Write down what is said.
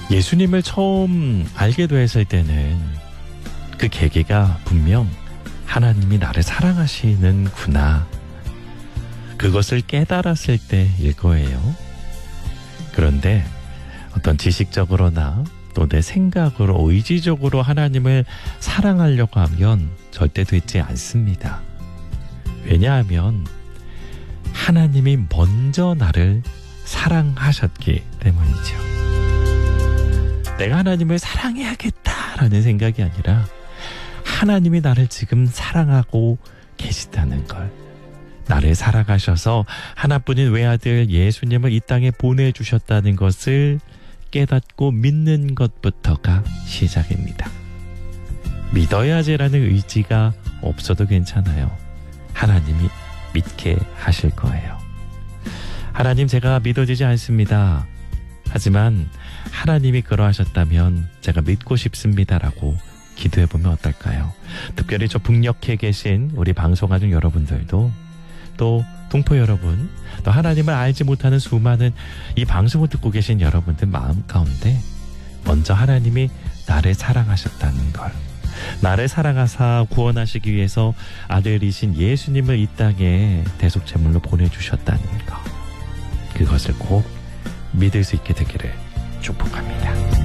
예수님을 처음 알게 되었을 때는 그 계기가 분명 하나님이 나를 사랑하시는구나, 그것을 깨달았을 때일 거예요. 그런데 어떤 지식적으로나 또 내 생각으로 의지적으로 하나님을 사랑하려고 하면 절대 되지 않습니다. 왜냐하면 하나님이 먼저 나를 사랑하셨기 때문이죠. 내가 하나님을 사랑해야겠다라는 생각이 아니라 하나님이 나를 지금 사랑하고 계시다는 걸, 나를 사랑하셔서 하나뿐인 외아들 예수님을 이 땅에 보내주셨다는 것을 깨닫고 믿는 것부터가 시작입니다. 믿어야지라는 의지가 없어도 괜찮아요. 하나님이 믿게 하실 거예요. 하나님, 제가 믿어지지 않습니다. 하지만 하나님이 그러하셨다면 제가 믿고 싶습니다라고 기도해보면 어떨까요? 특별히 저 북녘에 계신 우리 방송하는 여러분들도, 또 동포 여러분, 또 하나님을 알지 못하는 수많은 이 방송을 듣고 계신 여러분들 마음 가운데 먼저 하나님이 나를 사랑하셨다는 걸, 나를 사랑하사 구원하시기 위해서 아들이신 예수님을 이 땅에 대속제물로 보내주셨다는 것, 그것을 꼭 믿을 수 있게 되기를 축복합니다.